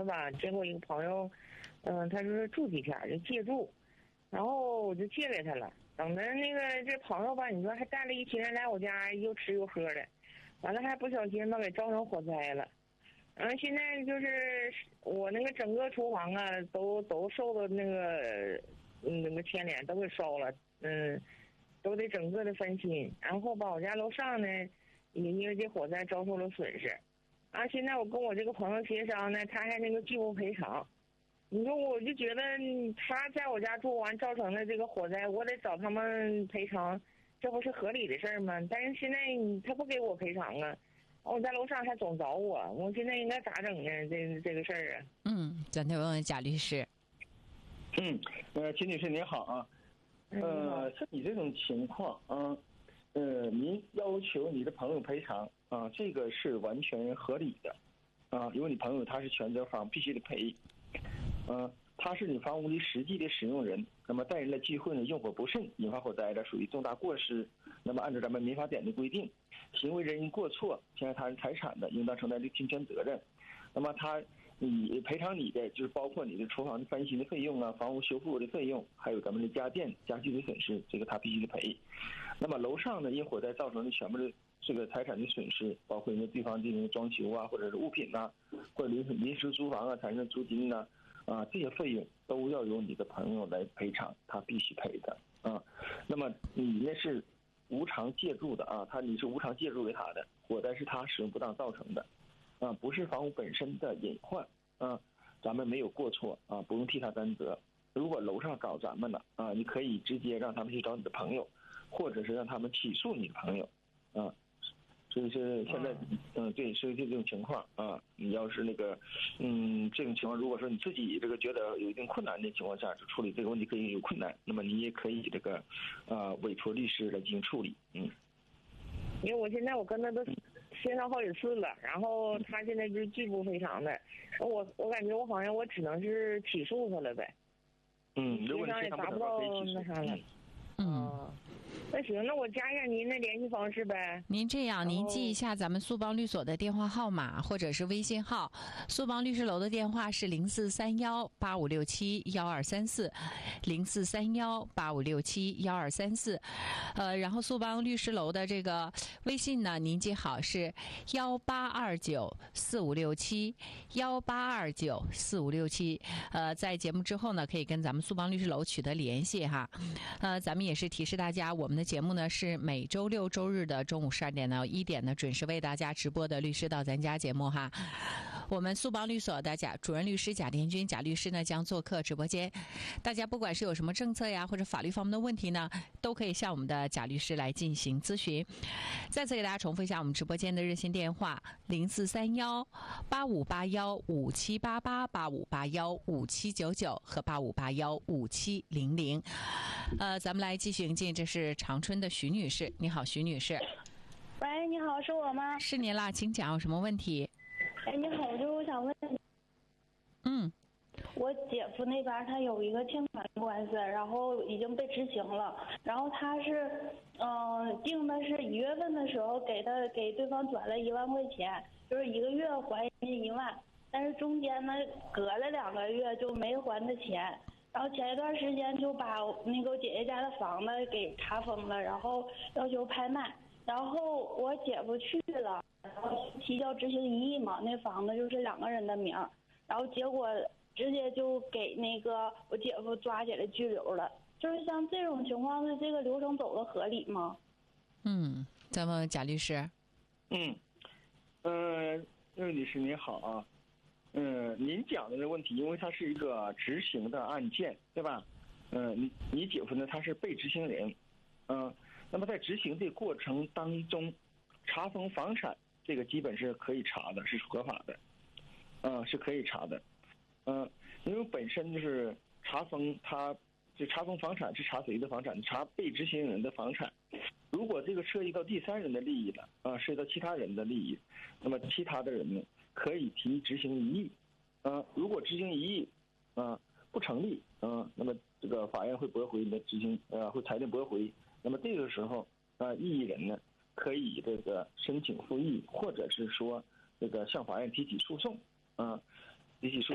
了吧，结果一个朋友，他说住几天就借住，然后我就借给他了。等着那个这朋友吧，你说还带了一群人来我家，又吃又喝的，完了还不小心吧给招成火灾了。现在就是我那个整个厨房啊，都受到那个牵连，都给烧了，都得整个的翻新。然后吧，我家楼上呢，也因为这火灾遭受了损失。现在我跟我这个朋友协商呢，他还那个拒不赔偿。你说我就觉得他在我家住完造成的这个火灾，我得找他们赔偿，这不是合理的事儿吗？但是现在他不给我赔偿啊，我在楼上还总找我现在应该咋整呢？这个事儿啊。 咱再问问贾律师。 秦女士您好啊，像你这种情况啊，您要求你的朋友赔偿啊，这个是完全合理的啊，因为你朋友他是全责方，必须得赔。他是你房屋的实际的使用人，那么待人的聚会呢，用火不慎引发火灾的，属于重大过失。那么按照咱们民法典的规定，行为人因过错侵害他人财产的，应当承担侵权责任。那么你赔偿你的就是包括你的厨房的翻新的费用啊，房屋修复的费用，还有咱们的家电家具的损失，这个他必须得赔。那么楼上呢，因火灾造成的全部的这个财产的损失，包括因为对方进行装修啊，或者是物品呐，或者临时租房啊产生的租金呐，这些费用都要由你的朋友来赔偿，他必须赔的啊。那么你那是无偿借助的啊，你是无偿借助给他的，火灾是他使用不当造成的啊，不是房屋本身的隐患啊，咱们没有过错啊，不用替他担责。如果楼上搞咱们了啊，你可以直接让他们去找你的朋友，或者是让他们起诉你的朋友啊。所以是现在，对，是这种情况啊。你要是那个，这种情况，如果说你自己这个觉得有一定困难的情况下，就处理这个问题可以有困难，那么你也可以这个，委托律师来进行处理。因为我现在我跟他都协商好几次了，然后他现在就是拒不赔偿的，我感觉我好像我只能是起诉他了呗。 如果你也达不到那啥了。那行，那我加一下您的联系方式呗。 您这样，您记一下咱们苏邦律所的电话号码或者是微信号。苏邦律师楼的电话是043185671234，043185671234。然后苏邦律师楼的这个微信呢，您记好是18294567，18294567。在节目之后呢，可以跟咱们苏邦律师楼取得联系哈。咱们也是提示大家，我们的节目呢是每周六周日的中午12点到1点呢准时为大家直播的律师到咱家节目哈。我们苏邦律所的主任律师贾殿军贾律师呢将做客直播间，大家不管是有什么政策呀或者法律方面的问题呢，都可以向我们的贾律师来进行咨询。再次给大家重复一下我们直播间的热线电话：043185815788，85815799和85815700。咱们来继续迎进，这是长春的徐女士。你好，徐女士。 喂，你好，是我吗？ 是您啦，请讲，有什么问题？ 你好，就是我想问，我姐夫那边他有一个欠款官司，然后已经被执行了，然后他是，定的是1月份的时候给对方转了1万块钱，就是1个月还人家1万，但是中间呢隔了2个月就没还他钱。然后前一段时间就把那个我姐姐家的房子给查封了，然后要求拍卖，然后我姐夫去了，然后提交执行异议嘛，那房子就是2个人的名，然后结果直接就给那个我姐夫抓起来拘留了。就是像这种情况的这个流程走的合理吗？ 咱们贾律师。 那位女士您好啊。您讲的这个问题，因为它是一个执行的案件，对吧？你姐夫呢，他是被执行人，那么在执行的过程当中，查封房产这个基本是可以查的，是合法的，是可以查的，因为本身就是查封，他就查封房产是查谁的房产？查被执行人的房产。如果这个涉及到第三人的利益了，涉及到其他人的利益，那么其他的人呢？可以提执行异议，如果执行异议，不成立，那么这个法院会驳回你的执行，会裁定驳回。那么这个时候，异议人呢，可以这个申请复议，或者是说这个向法院提起诉讼，提起诉。